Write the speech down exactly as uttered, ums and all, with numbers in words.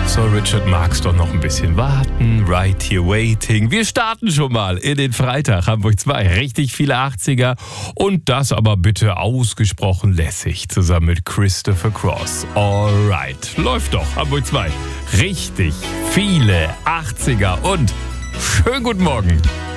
So, Richard, magst doch noch ein bisschen warten. Right here waiting. Wir starten schon mal in den Freitag. Hamburg zwei. Richtig viele achtziger. Und das aber bitte ausgesprochen lässig. Zusammen mit Christopher Cross. Alright. Läuft doch. Hamburg zwei. Richtig viele achtziger. Und schönen guten Morgen.